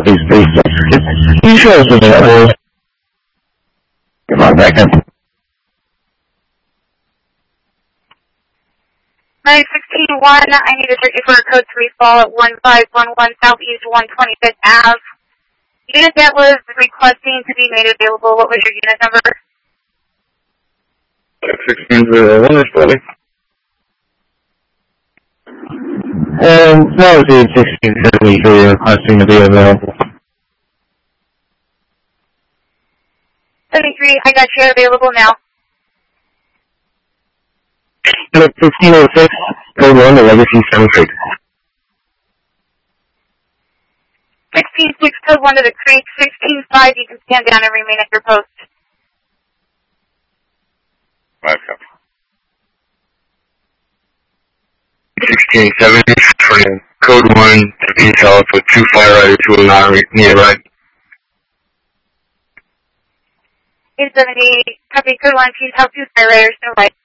Please, can you show us the network? Come on, back up. 916-1, I need to check you for a code 3 fall at 1511 Southeast 125th Ave. Unit that was requesting to be made available, what was your unit number? 1601 or something. That was the 1673 requesting to be available. 73, I got you available now. 1606, code 1 to Legacy 76. 16-6, code 1 to the creek. 16-5, you can stand down and remain at your post. 5 copy. 1670, code 1 to East Health with 2 fire riders who will not need a ride. 870, copy, code 1 to East Health, 2 fire riders, no ride.